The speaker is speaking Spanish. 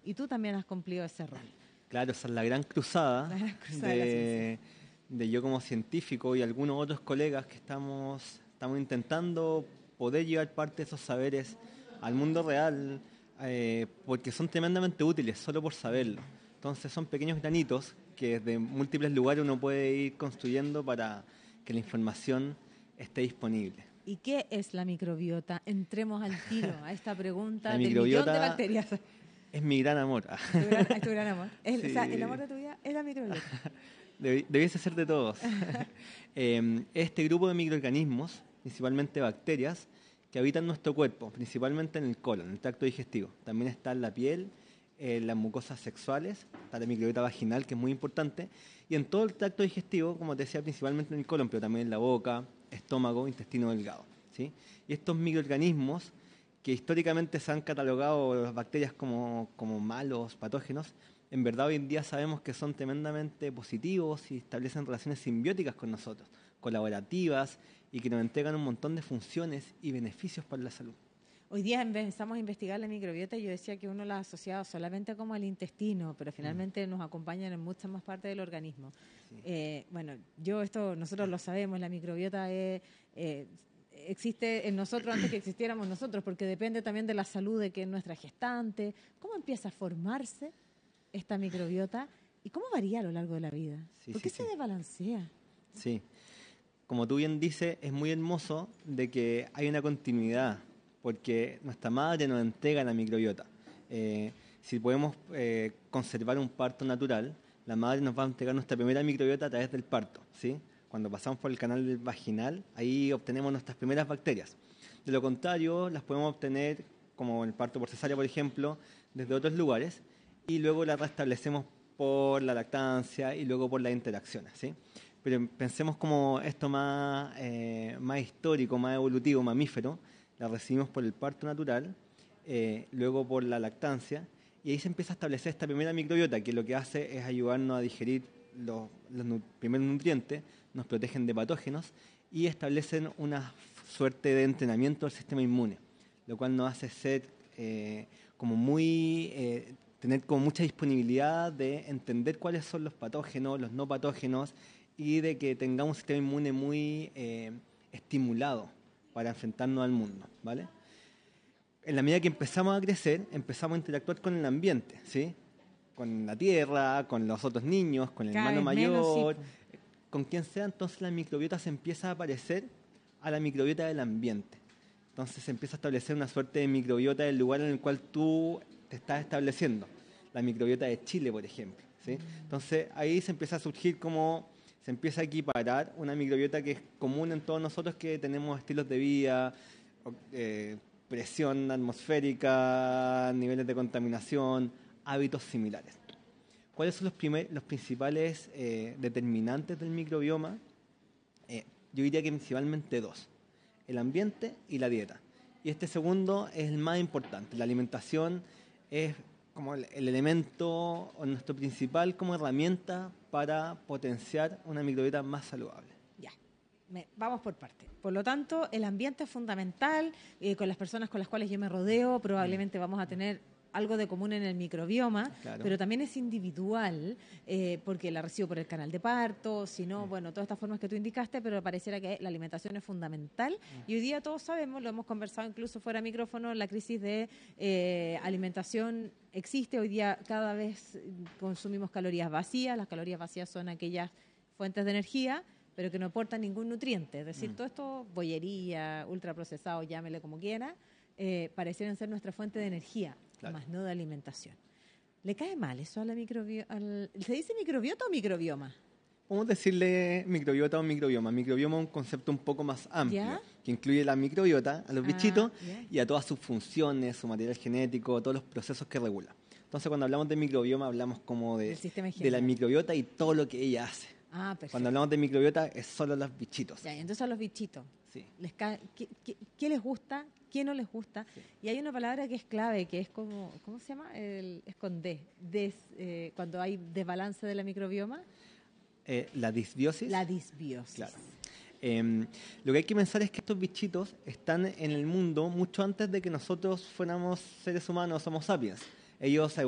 y tú también has cumplido ese rol. Claro, esa es la gran cruzada, de yo como científico y algunos otros colegas que estamos intentando poder llevar parte de esos saberes al mundo real, porque son tremendamente útiles solo por saberlo. Entonces son pequeños granitos que desde múltiples lugares uno puede ir construyendo para que la información esté disponible. ¿Y qué es la microbiota? Entremos al tiro a esta pregunta del millón de bacterias. Es mi gran amor. Es tu gran amor. Sí. O sea, el amor de tu vida es la microbiota. Debiese ser de todos. Este grupo de microorganismos, principalmente bacterias, que habitan nuestro cuerpo, principalmente en el colon, en el tracto digestivo. También está en la piel, en las mucosas sexuales, está la microbiota vaginal, que es muy importante, y en todo el tracto digestivo, como te decía, principalmente en el colon, pero también en la boca, estómago, intestino delgado, ¿sí? Y estos microorganismos, que históricamente se han catalogado las bacterias como malos, patógenos, en verdad hoy en día sabemos que son tremendamente positivos y establecen relaciones simbióticas con nosotros, colaborativas, y que nos entregan un montón de funciones y beneficios para la salud. Hoy día empezamos a investigar la microbiota y yo decía que uno la ha asociado solamente como al intestino, pero finalmente nos acompañan en muchas más partes del organismo. Sí. Nosotros lo sabemos, la microbiota existe en nosotros antes que existiéramos nosotros, porque depende también de la salud de que nuestra gestante. ¿Cómo empieza a formarse esta microbiota y cómo varía a lo largo de la vida? ¿Por qué se desbalancea? Sí, como tú bien dices, es muy hermoso de que hay una continuidad, porque nuestra madre nos entrega la microbiota. Si podemos conservar un parto natural, la madre nos va a entregar nuestra primera microbiota a través del parto, ¿sí? Cuando pasamos por el canal vaginal, ahí obtenemos nuestras primeras bacterias. De lo contrario, las podemos obtener, como el parto por cesárea, por ejemplo, desde otros lugares, y luego las restablecemos por la lactancia y luego por las interacciones, ¿sí? Pero pensemos como esto más histórico, más evolutivo, mamífero, la recibimos por el parto natural, luego por la lactancia, y ahí se empieza a establecer esta primera microbiota, que lo que hace es ayudarnos a digerir los primeros nutrientes, nos protegen de patógenos y establecen una suerte de entrenamiento del sistema inmune, lo cual nos hace ser tener como mucha disponibilidad de entender cuáles son los patógenos, los no patógenos, y de que tengamos un sistema inmune muy estimulado para enfrentarnos al mundo, ¿vale? En la medida que empezamos a crecer, empezamos a interactuar con el ambiente, ¿sí? Con la tierra, con los otros niños, con el hermano mayor, con quien sea. Entonces la microbiota se empieza a parecer a la microbiota del ambiente. Entonces se empieza a establecer una suerte de microbiota del lugar en el cual tú te estás estableciendo. La microbiota de Chile, por ejemplo, ¿sí? Entonces ahí se empieza a surgir se empieza a equiparar una microbiota que es común en todos nosotros, que tenemos estilos de vida, presión atmosférica, niveles de contaminación, hábitos similares. ¿Cuáles son los principales determinantes del microbioma? Yo diría que principalmente dos: el ambiente y la dieta. Y este segundo es el más importante. La alimentación es como el elemento o nuestro principal como herramienta para potenciar una microbiota más saludable. Ya, vamos por partes. Por lo tanto, el ambiente es fundamental. Con las personas con las cuales yo me rodeo, probablemente vamos a tener algo de común en el microbioma, claro, pero también es individual, porque la recibo por el canal de parto, si no, bueno, todas estas formas que tú indicaste, pero pareciera que la alimentación es fundamental. Y hoy día todos sabemos, lo hemos conversado incluso fuera de micrófono, la crisis de alimentación existe. Hoy día cada vez consumimos calorías vacías. Las calorías vacías son aquellas fuentes de energía, pero que no aportan ningún nutriente. Es decir, todo esto, bollería, ultraprocesado, llámele como quiera, parecieran ser nuestra fuente de energía, claro, más no de alimentación. ¿Le cae mal eso a la microbiota? ¿Se dice microbiota o microbioma? Vamos a decirle microbiota o microbioma. Microbioma es un concepto un poco más amplio, ¿ya?, que incluye la microbiota, a los bichitos, ¿ya?, y a todas sus funciones, su material genético, todos los procesos que regula. Entonces, cuando hablamos de microbioma, hablamos como de la microbiota y todo lo que ella hace. Ah, perfecto. Cuando hablamos de microbiota, es solo los bichitos. Ya, entonces a los bichitos. Sí. ¿Qué les gusta? ¿Qué no les gusta? Sí. Y hay una palabra que es clave, que es como, ¿cómo se llama? Es con D. Cuando hay desbalance de la microbioma. La disbiosis. La disbiosis. Claro. Lo que hay que pensar es que estos bichitos están en el mundo mucho antes de que nosotros fuéramos seres humanos, Homo sapiens. Ellos